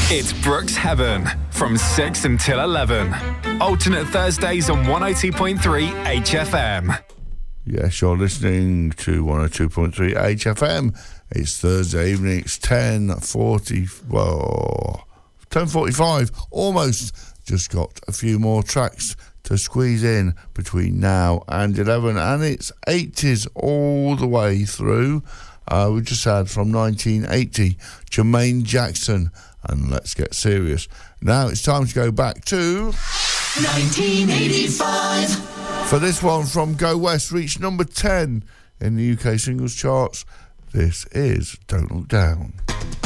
It's Brooks Heaven from 6 until 11. Alternate Thursdays on 102.3 HFM. Yes, you're listening to 102.3 HFM. It's Thursday evening. It's 10:45. Almost. Just got a few more tracks to squeeze in between now and 11. And it's 80s all the way through. We just had from 1980, Jermaine Jackson. And let's get serious. Now it's time to go back to 1985. For this one from Go West, reached number 10 in the UK singles charts. This is Don't Look Down.